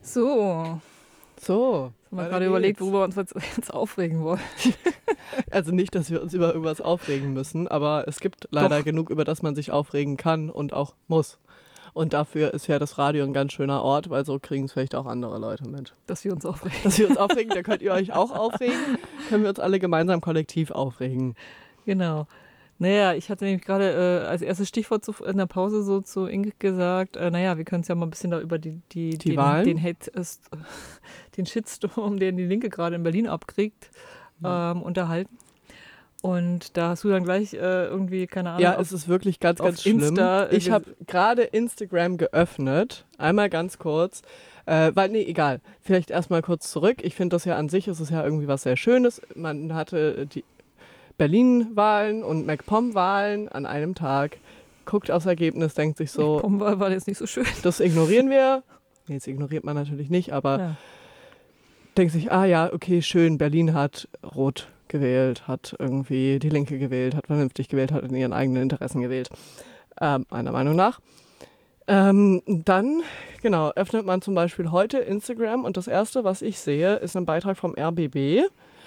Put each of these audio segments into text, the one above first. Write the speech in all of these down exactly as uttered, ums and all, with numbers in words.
So. So. Ich habe gerade überlegt, worüber wir uns jetzt aufregen wollen. Also nicht, dass wir uns über irgendwas aufregen müssen, aber es gibt leider Doch. genug, über das man sich aufregen kann und auch muss. Und dafür ist ja das Radio ein ganz schöner Ort, weil so kriegen es vielleicht auch andere Leute mit. Dass wir uns aufregen. Dass wir uns aufregen, da könnt ihr euch auch aufregen. Können wir uns alle gemeinsam kollektiv aufregen. Genau. Naja, ich hatte nämlich gerade äh, als erstes Stichwort zu, in der Pause so zu Ingrid gesagt, äh, naja, wir können uns ja mal ein bisschen da über die, die, die den, Wahlen? den Hate, äh, den Shitstorm, den die Linke gerade in Berlin abkriegt, ähm, unterhalten. Und da hast du dann gleich äh, irgendwie, keine Ahnung. Ja, auf, es ist wirklich ganz, ganz schlimm. Insta, ich habe gerade Instagram geöffnet, einmal ganz kurz, äh, weil, nee, egal, vielleicht erstmal kurz zurück. Ich finde das ja an sich, es ist ja irgendwie was sehr Schönes. Man hatte die Berlin-Wahlen und MacPom-Wahlen an einem Tag, guckt aufs Ergebnis, denkt sich so, MacPom-Wahl war jetzt nicht so schön. Das ignorieren wir. Nee, das ignoriert man natürlich nicht, aber ja. denkt sich, ah ja, okay, schön, Berlin hat rot gewählt, hat irgendwie die Linke gewählt, hat vernünftig gewählt, hat in ihren eigenen Interessen gewählt, äh, meiner Meinung nach. Ähm, dann, genau, öffnet man zum Beispiel heute Instagram und das Erste, was ich sehe, ist ein Beitrag vom R B B,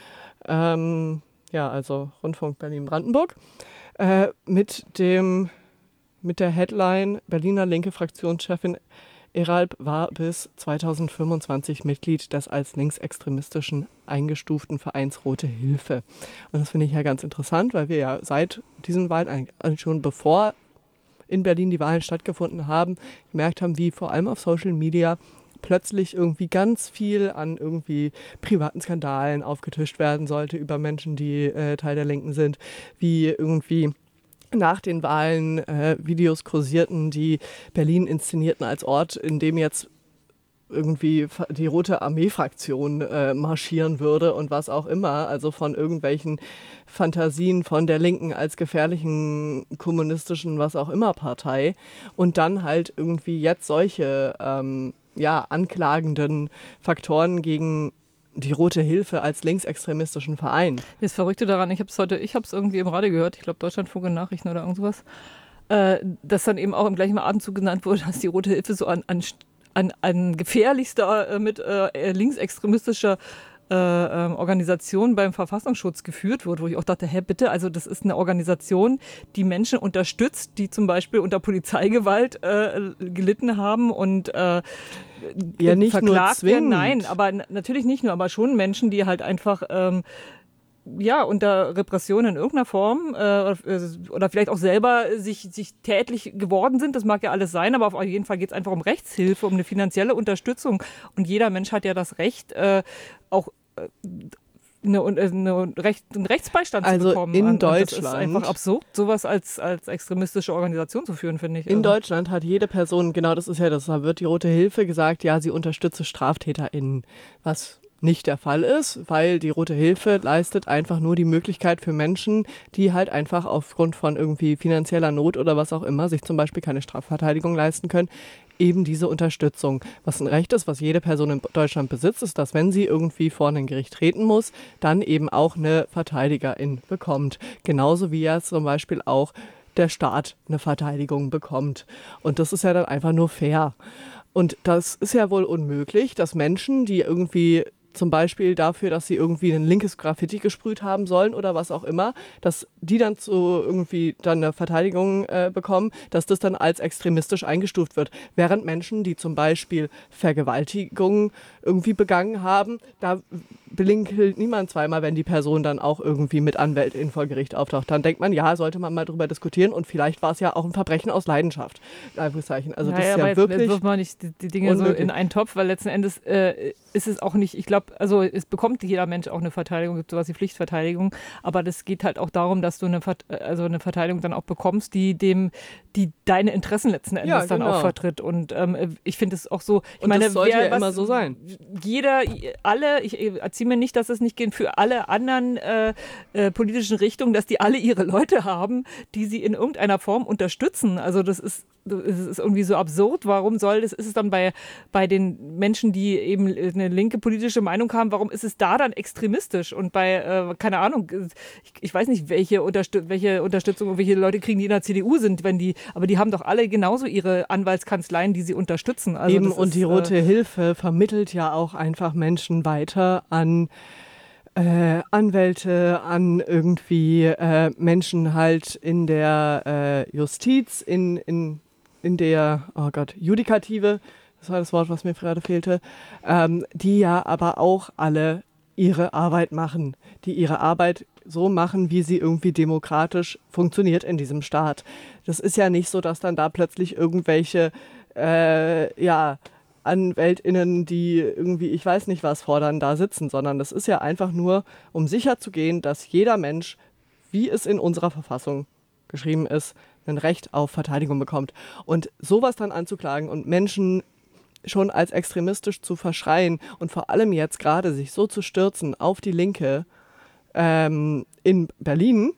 ähm, ja, also Rundfunk Berlin-Brandenburg, äh, mit dem, mit der Headline Berliner linke Fraktionschefin Eralb war bis zweitausendfünfundzwanzig Mitglied des als linksextremistischen eingestuften Vereins Rote Hilfe. Und das finde ich ja ganz interessant, weil wir ja seit diesen Wahlen, eigentlich schon bevor in Berlin die Wahlen stattgefunden haben, gemerkt haben, wie vor allem auf Social Media plötzlich irgendwie ganz viel an irgendwie privaten Skandalen aufgetischt werden sollte über Menschen, die äh, Teil der Linken sind, wie irgendwie nach den Wahlen äh, Videos kursierten, die Berlin inszenierten als Ort, in dem jetzt irgendwie die Rote Armee-Fraktion äh, marschieren würde und was auch immer, also von irgendwelchen Fantasien von der Linken als gefährlichen kommunistischen was auch immer Partei und dann halt irgendwie jetzt solche ähm, ja, anklagenden Faktoren gegen die Rote Hilfe als linksextremistischen Verein. Das Verrückte daran, ich habe es heute, ich habe es irgendwie im Radio gehört, ich glaube Deutschlandfunk in Nachrichten oder irgendwas, äh, dass dann eben auch im gleichen Atemzug genannt wurde, dass die Rote Hilfe so an, an, an, an gefährlichster äh, mit äh, linksextremistischer äh, äh, Organisation beim Verfassungsschutz geführt wird, wo ich auch dachte, hä, bitte, also das ist eine Organisation, die Menschen unterstützt, die zum Beispiel unter Polizeigewalt äh, gelitten haben und äh, ja, nicht verklagt nur werden. Nein, aber n- natürlich nicht nur, aber schon Menschen, die halt einfach ähm, ja, unter Repression in irgendeiner Form äh, oder vielleicht auch selber sich, sich tätlich geworden sind, das mag ja alles sein, aber auf jeden Fall geht es einfach um Rechtshilfe, um eine finanzielle Unterstützung und jeder Mensch hat ja das Recht, äh, auch äh, eine, eine Recht, einen Rechtsbeistand also zu bekommen. In und Deutschland. Das ist einfach absurd, sowas als, als extremistische Organisation zu führen, finde ich. In also. Deutschland hat jede Person, genau das ist ja das, da wird die Rote Hilfe gesagt, ja, sie unterstütze StraftäterInnen, was nicht der Fall ist, weil die Rote Hilfe leistet einfach nur die Möglichkeit für Menschen, die halt einfach aufgrund von irgendwie finanzieller Not oder was auch immer sich zum Beispiel keine Strafverteidigung leisten können, eben diese Unterstützung. Was ein Recht ist, was jede Person in Deutschland besitzt, ist, dass wenn sie irgendwie vor ein Gericht treten muss, dann eben auch eine Verteidigerin bekommt. Genauso wie ja zum Beispiel auch der Staat eine Verteidigung bekommt. Und das ist ja dann einfach nur fair. Und das ist ja wohl unmöglich, dass Menschen, die irgendwie zum Beispiel dafür, dass sie irgendwie ein linkes Graffiti gesprüht haben sollen oder was auch immer, dass die dann zu irgendwie dann eine Verteidigung äh, bekommen, dass das dann als extremistisch eingestuft wird. Während Menschen, die zum Beispiel Vergewaltigungen irgendwie begangen haben, da blinkelt niemand zweimal, wenn die Person dann auch irgendwie mit Anwältin vor Gericht auftaucht. Dann denkt man, ja, sollte man mal drüber diskutieren und vielleicht war es ja auch ein Verbrechen aus Leidenschaft. Also das Ja, ist ja, ja aber wirklich jetzt wirft man nicht die, die Dinge unmöglich. so in einen Topf, weil letzten Endes äh, ist es auch nicht, ich glaube, also es bekommt jeder Mensch auch eine Verteidigung, gibt sowas wie Pflichtverteidigung, aber das geht halt auch darum, dass du eine, also eine Verteidigung dann auch bekommst, die dem, die deine Interessen letzten Endes Ja, dann genau. auch vertritt und ähm, ich finde es auch so, ich Und meine, das sollte wer, ja was, immer so sein. Jeder, alle, ich erziehe mir nicht, dass es nicht geht für alle anderen äh, äh, politischen Richtungen, dass die alle ihre Leute haben, die sie in irgendeiner Form unterstützen. Also das ist, das ist irgendwie so absurd. Warum soll das, ist es dann bei, bei den Menschen, die eben eine linke politische Meinung haben, warum ist es da dann extremistisch? Und bei, äh, keine Ahnung, ich, ich weiß nicht, welche, Unterstüt- welche Unterstützung, welche Leute kriegen, die in der C D U sind, wenn die, aber die haben doch alle genauso ihre Anwaltskanzleien, die sie unterstützen. Also Eben, das und ist, die Rote äh, Hilfe vermittelt ja auch einfach Menschen weiter an äh, Anwälte, an irgendwie äh, Menschen halt in der äh, Justiz, in, in, in der, oh Gott, Judikative, das war das Wort, was mir gerade fehlte, ähm, die ja aber auch alle ihre Arbeit machen, die ihre Arbeit so machen, wie sie irgendwie demokratisch funktioniert in diesem Staat. Das ist ja nicht so, dass dann da plötzlich irgendwelche äh, ja, AnwältInnen, die irgendwie, ich weiß nicht was fordern, da sitzen, sondern das ist ja einfach nur, um sicherzugehen, dass jeder Mensch, wie es in unserer Verfassung geschrieben ist, ein Recht auf Verteidigung bekommt. Und sowas dann anzuklagen und Menschen schon als extremistisch zu verschreien und vor allem jetzt gerade sich so zu stürzen auf die Linke ähm, in Berlin,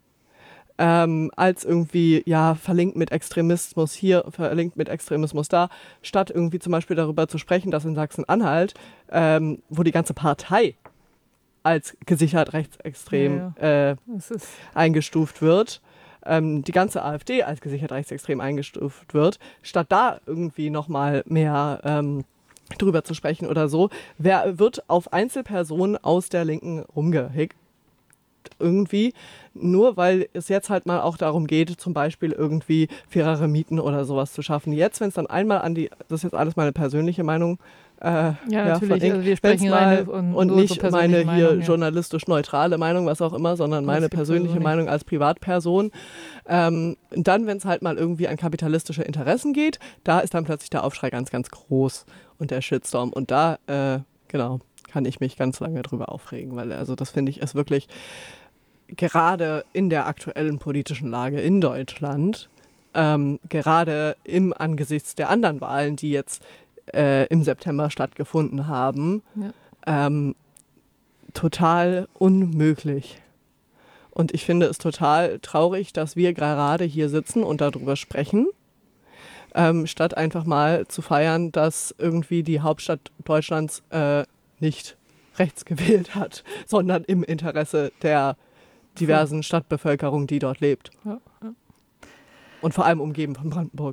ähm, als irgendwie, ja, verlinkt mit Extremismus hier, verlinkt mit Extremismus da, statt irgendwie zum Beispiel darüber zu sprechen, dass in Sachsen-Anhalt, ähm, wo die ganze Partei als gesichert rechtsextrem Ja, ja. äh, Das ist eingestuft wird, ähm, die ganze AfD als gesichert rechtsextrem eingestuft wird, statt da irgendwie nochmal mehr ähm, drüber zu sprechen oder so, wer wird auf Einzelpersonen aus der Linken rumgehickt irgendwie, nur weil es jetzt halt mal auch darum geht, zum Beispiel irgendwie fairere Mieten oder sowas zu schaffen. Jetzt, wenn es dann einmal an die, das ist jetzt alles meine persönliche Meinung, äh, ja, ja, natürlich, verlinkt, also wir wenn's sprechen mal, rein und, und nur nicht so persönliche meine hier Meinung, ja. journalistisch neutrale Meinung, was auch immer, sondern Das meine gibt's persönliche sowieso nicht. Meinung als Privatperson. Ähm, dann, wenn es halt mal irgendwie an kapitalistische Interessen geht, da ist dann plötzlich der Aufschrei ganz, ganz groß und der Shitstorm. Und da, äh, genau, kann ich mich ganz lange drüber aufregen, weil also das finde ich ist wirklich gerade in der aktuellen politischen Lage in Deutschland, ähm, gerade im angesichts der anderen Wahlen, die jetzt äh, im September stattgefunden haben, Ja. ähm, total unmöglich. Und ich finde es total traurig, dass wir gerade hier sitzen und darüber sprechen, ähm, statt einfach mal zu feiern, dass irgendwie die Hauptstadt Deutschlands äh, nicht rechts gewählt hat, sondern im Interesse der diversen Stadtbevölkerung, die dort lebt. Ja, ja. Und vor allem umgeben von Brandenburg.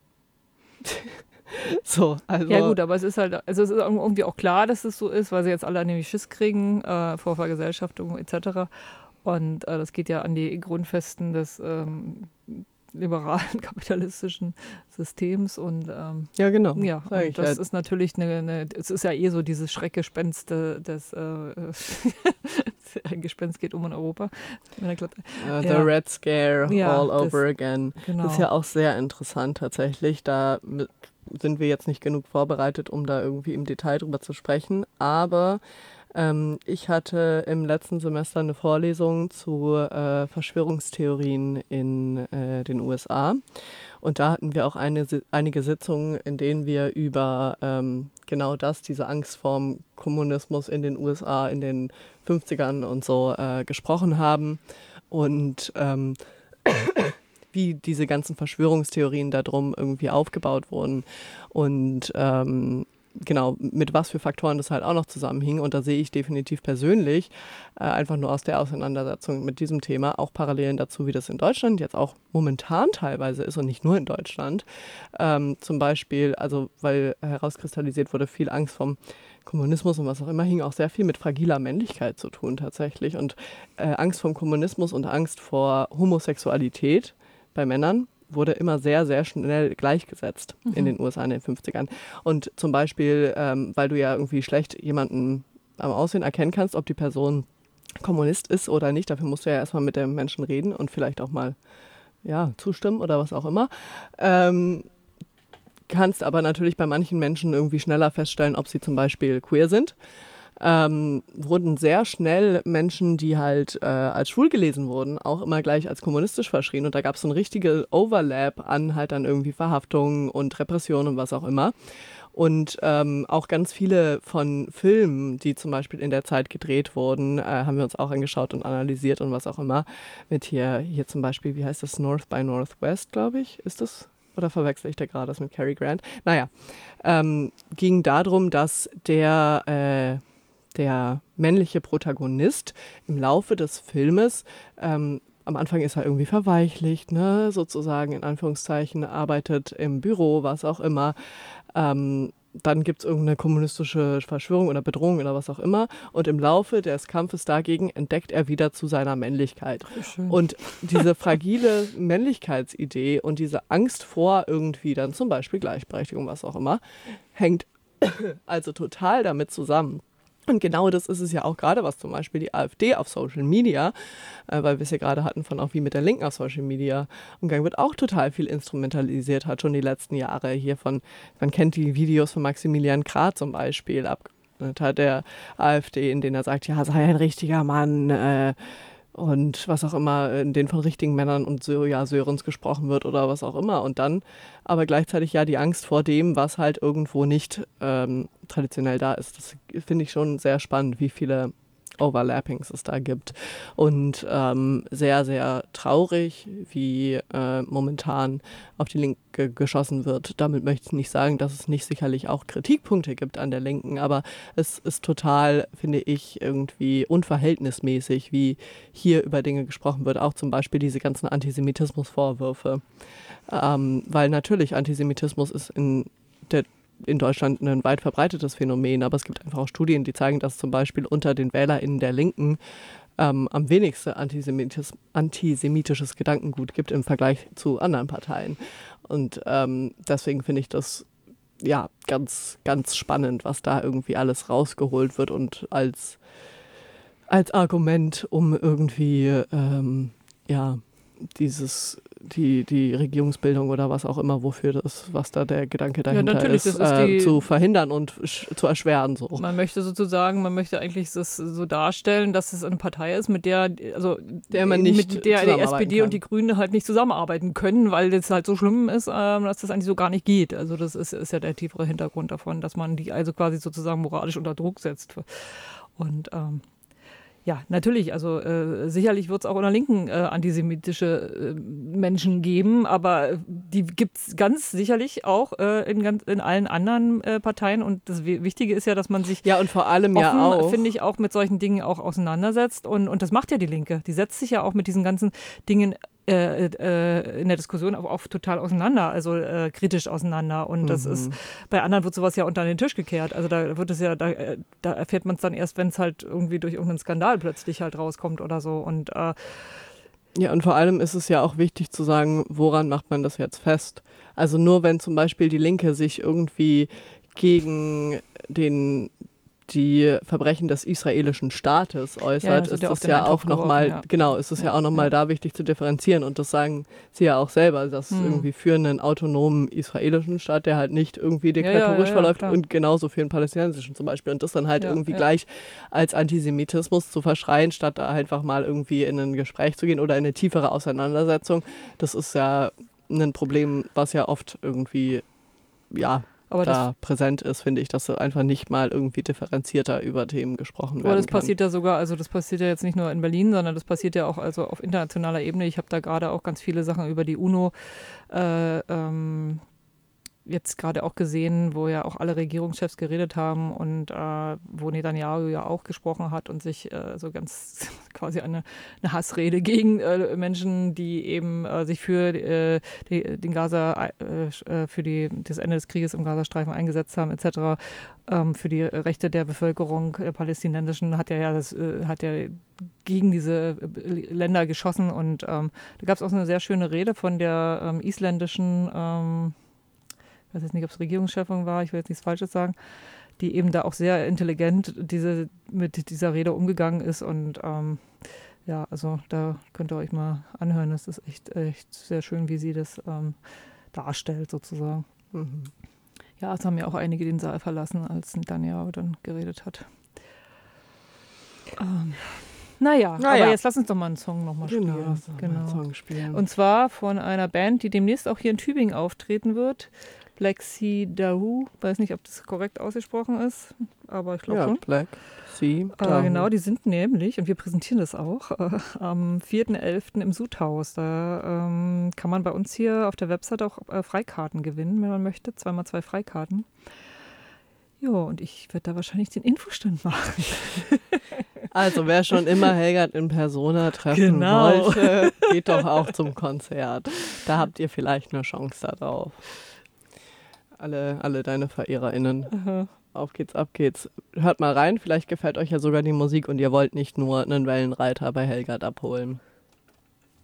So, also. Ja gut, aber es ist halt, also es ist irgendwie auch klar, dass es so ist, weil sie jetzt alle nämlich Schiss kriegen äh, vor Vergesellschaftung et cetera. Und äh, das geht ja an die Grundfesten des ähm, liberalen kapitalistischen Systems und ähm, Ja, genau. ja, Sag ich und das halt. ist natürlich eine, eine, es ist ja eh so dieses Schreckgespenst äh, des, äh, ein Gespenst geht um in Europa. Uh, the Ja. Red Scare Ja, all das- over again. Genau. Das ist ja auch sehr interessant tatsächlich. Da mit- sind wir jetzt nicht genug vorbereitet, um da irgendwie im Detail drüber zu sprechen. Aber ähm, ich hatte im letzten Semester eine Vorlesung zu äh, Verschwörungstheorien in äh, den U S A. Und da hatten wir auch eine, Si- einige Sitzungen, in denen wir über ähm, genau das, diese Angst vorm Kommunismus in den U S A in den fünfzigern und so äh, gesprochen haben. Und ähm, wie diese ganzen Verschwörungstheorien darum irgendwie aufgebaut wurden und ähm, genau, mit was für Faktoren das halt auch noch zusammenhing. Und da sehe ich definitiv persönlich, äh, einfach nur aus der Auseinandersetzung mit diesem Thema, auch Parallelen dazu, wie das in Deutschland jetzt auch momentan teilweise ist und nicht nur in Deutschland. Ähm, zum Beispiel, also weil herauskristallisiert wurde, viel Angst vom Kommunismus und was auch immer, hing auch sehr viel mit fragiler Männlichkeit zu tun tatsächlich. Und äh, Angst vom Kommunismus und Angst vor Homosexualität bei Männern wurde immer sehr, sehr schnell gleichgesetzt in den U S A in den fünfzigern. Und zum Beispiel, ähm, weil du ja irgendwie schlecht jemanden am Aussehen erkennen kannst, ob die Person Kommunist ist oder nicht, dafür musst du ja erstmal mit dem Menschen reden und vielleicht auch mal ja, zustimmen oder was auch immer. Ähm, kannst aber natürlich bei manchen Menschen irgendwie schneller feststellen, ob sie zum Beispiel queer sind. ähm, wurden sehr schnell Menschen, die halt äh, als schwul gelesen wurden, auch immer gleich als kommunistisch verschrien. Und da gab es so ein richtiges Overlap an halt dann irgendwie Verhaftungen und Repressionen und was auch immer. Und ähm, auch ganz viele von Filmen, die zum Beispiel in der Zeit gedreht wurden, äh, haben wir uns auch angeschaut und analysiert und was auch immer. Mit hier, hier zum Beispiel, wie heißt das? North by Northwest, glaube ich, ist das? Oder verwechsel ich da gerade das mit Cary Grant? Naja, ähm, ging darum, dass der, äh, der männliche Protagonist im Laufe des Filmes ähm, am Anfang ist er irgendwie verweichlicht, ne, sozusagen in Anführungszeichen, arbeitet im Büro, was auch immer. Ähm, dann gibt es irgendeine kommunistische Verschwörung oder Bedrohung oder was auch immer. Und im Laufe des Kampfes dagegen entdeckt er wieder zu seiner Männlichkeit. Und diese fragile Männlichkeitsidee und diese Angst vor irgendwie dann zum Beispiel Gleichberechtigung, was auch immer, hängt also total damit zusammen. Und genau das ist es ja auch gerade, was zum Beispiel die AfD auf Social Media, äh, weil wir es ja gerade hatten von auch wie mit der Linken auf Social Media umgegangen wird, auch total viel instrumentalisiert hat, schon die letzten Jahre. Hier von, man kennt die Videos von Maximilian Krah zum Beispiel, Abgeordneter der AfD, in denen er sagt, ja, sei ein richtiger Mann, äh, und was auch immer, in denen von richtigen Männern und so, ja, Sörens gesprochen wird oder was auch immer. Und dann aber gleichzeitig ja die Angst vor dem, was halt irgendwo nicht ähm, traditionell da ist. Das finde ich schon sehr spannend, wie viele Overlappings es da gibt. Und ähm, sehr, sehr traurig, wie äh, momentan auf die Linke geschossen wird. Damit möchte ich nicht sagen, dass es nicht sicherlich auch Kritikpunkte gibt an der Linken, aber es ist total, finde ich, irgendwie unverhältnismäßig, wie hier über Dinge gesprochen wird. Auch zum Beispiel diese ganzen Antisemitismusvorwürfe. Ähm, weil natürlich Antisemitismus ist in der in Deutschland ein weit verbreitetes Phänomen, aber es gibt einfach auch Studien, die zeigen, dass zum Beispiel unter den WählerInnen der Linken ähm, am wenigsten Antisemitis- antisemitisches Gedankengut gibt im Vergleich zu anderen Parteien. Und ähm, deswegen finde ich das ja ganz, ganz spannend, was da irgendwie alles rausgeholt wird und als, als Argument, um irgendwie ähm, ja dieses die, die Regierungsbildung oder was auch immer, wofür das, was da der Gedanke dahinter ja, natürlich, ist, das ist äh, die, zu verhindern und sch- zu erschweren. So. Man möchte sozusagen, man möchte eigentlich das so darstellen, dass es eine Partei ist, mit der, also der man nicht mit der die S P D kann. und die Grünen halt nicht zusammenarbeiten können, weil das halt so schlimm ist, ähm, dass das eigentlich so gar nicht geht. Also das ist, ist ja der tiefere Hintergrund davon, dass man die also quasi sozusagen moralisch unter Druck setzt. Und ähm, ja, natürlich, also äh, sicherlich wird es auch in der Linken äh, antisemitische äh, Menschen geben, aber die gibt es ganz sicherlich auch äh, in, ganz, in allen anderen äh, Parteien und das Wichtige ist ja, dass man sich ja, und vor allem offen, ja auch, finde ich, auch mit solchen Dingen auch auseinandersetzt und, und das macht ja die Linke. Die setzt sich ja auch mit diesen ganzen Dingen Äh, äh, in der Diskussion auch, auch total auseinander, also äh, kritisch auseinander. Und das mhm. ist, bei anderen wird sowas ja unter den Tisch gekehrt. Also da wird es ja, da, da erfährt man es dann erst, wenn es halt irgendwie durch irgendeinen Skandal plötzlich halt rauskommt oder so. Und äh, ja, und vor allem ist es ja auch wichtig zu sagen, woran macht man das jetzt fest? Also nur wenn zum Beispiel die Linke sich irgendwie gegen den die Verbrechen des israelischen Staates äußert, ja, ist es ja auch nochmal, ja. genau, ist es ja, ja auch nochmal ja. da wichtig zu differenzieren. Und das sagen sie ja auch selber, dass hm. irgendwie für einen autonomen israelischen Staat, der halt nicht irgendwie diktatorisch ja, ja, verläuft klar. Und genauso für einen palästinensischen zum Beispiel. Und das dann halt irgendwie gleich als Antisemitismus zu verschreien, statt da einfach mal irgendwie in ein Gespräch zu gehen oder in eine tiefere Auseinandersetzung. Das ist ja ein Problem, was ja oft irgendwie, ja, aber da präsent ist, finde ich, dass einfach nicht mal irgendwie differenzierter über Themen gesprochen werden Aber das kann. passiert ja sogar, also das passiert ja jetzt nicht nur in Berlin, sondern das passiert ja auch also auf internationaler Ebene. Ich habe da gerade auch ganz viele Sachen über die UNO äh, ähm, jetzt gerade auch gesehen, wo ja auch alle Regierungschefs geredet haben und äh, wo Netanyahu ja auch gesprochen hat und sich äh, so ganz quasi eine, eine Hassrede gegen äh, Menschen, die eben äh, sich für äh, die, den Gaza, äh, für die, das Ende des Krieges im Gazastreifen eingesetzt haben, et cetera, ähm, für die Rechte der Bevölkerung der palästinensischen, hat er ja das, äh, hat er gegen diese Länder geschossen und ähm, da gab es auch so eine sehr schöne Rede von der ähm, isländischen ähm, ich weiß jetzt nicht, ob es Regierungschefin war, ich will jetzt nichts Falsches sagen, die eben da auch sehr intelligent diese, mit dieser Rede umgegangen ist und ähm, ja, also da könnt ihr euch mal anhören, das ist echt, echt sehr schön, wie sie das ähm, darstellt sozusagen. Mhm. Ja, es haben ja auch einige den Saal verlassen, als Netanyahu dann geredet hat. Ähm, naja, Naja. aber jetzt lass uns doch mal einen Song nochmal spielen. Genau, lass uns mal Genau. einen Song spielen. Und zwar von einer Band, die demnächst auch hier in Tübingen auftreten wird. Black Sea Dahoo. Weiß nicht, ob das korrekt ausgesprochen ist, aber ich glaube ja, schon. Black Sea Äh, Dahoo. genau, die sind nämlich, und wir präsentieren das auch, äh, am vierten elften im Sudhaus. Da ähm, kann man bei uns hier auf der Website auch äh, Freikarten gewinnen, wenn man möchte. Zweimal zwei Freikarten. Ja, und ich werde da wahrscheinlich den Infostand machen. Also wer schon immer Helgert in Persona treffen Genau. wollte, geht doch auch zum Konzert. Da habt ihr vielleicht eine Chance darauf. Alle, alle deine VerehrerInnen. Aha. Auf geht's, ab geht's. Hört mal rein, vielleicht gefällt euch ja sogar die Musik und ihr wollt nicht nur einen Wellenreiter bei Helgert abholen.